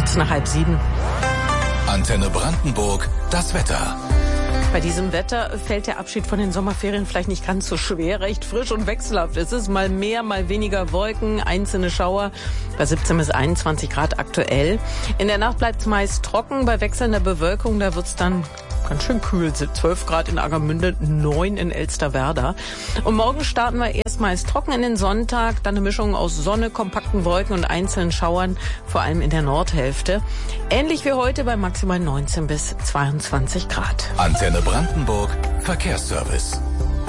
kurz nach 6:30. Antenne Brandenburg, das Wetter. Bei diesem Wetter fällt der Abschied von den Sommerferien vielleicht nicht ganz so schwer. Recht frisch und wechselhaft. Es ist mal mehr, mal weniger Wolken, einzelne Schauer. Bei 17 bis 21 Grad aktuell. In der Nacht bleibt es meist trocken. Bei wechselnder Bewölkung, da wird's dann ganz schön kühl. 12 Grad in Agermünde, 9 in Elsterwerda. Und morgen starten wir erstmals trocken in den Sonntag. Dann eine Mischung aus Sonne, kompakten Wolken und einzelnen Schauern, vor allem in der Nordhälfte. Ähnlich wie heute bei maximal 19 bis 22 Grad. Antenne Brandenburg, Verkehrsservice.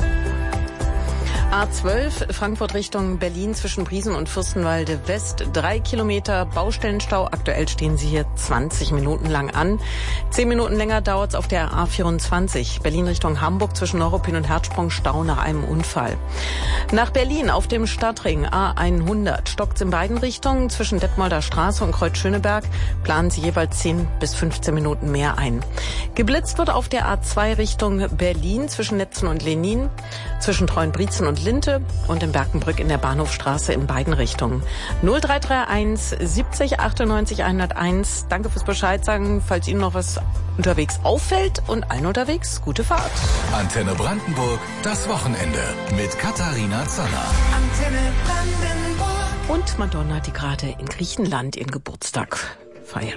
A12 Frankfurt Richtung Berlin zwischen Briesen und Fürstenwalde West. 3 Kilometer Baustellenstau. Aktuell stehen sie hier 20 Minuten lang an. 10 Minuten länger dauert es auf der A24. Berlin Richtung Hamburg zwischen Neuruppin und Herzsprung Stau nach einem Unfall. Nach Berlin auf dem Stadtring A100 stockt in beiden Richtungen. Zwischen Detmolder Straße und Kreuz Schöneberg planen sie jeweils 10 bis 15 Minuten mehr ein. Geblitzt wird auf der A2 Richtung Berlin zwischen Netzen und Lenin, zwischen Treuenbrietzen und Linte und in Berkenbrück in der Bahnhofstraße in beiden Richtungen. 0331 70 98 101. Danke fürs Bescheid sagen, falls Ihnen noch was unterwegs auffällt, und allen unterwegs gute Fahrt. Antenne Brandenburg, das Wochenende mit Katharina Zanner. Antenne Brandenburg. Und Madonna, die gerade in Griechenland ihren Geburtstag feiert.